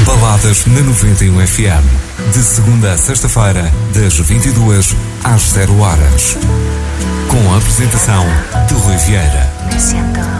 Baladas na 91 FM. De segunda a sexta-feira, das 22 às 0 horas. Com a apresentação de Rui Vieira. Me siento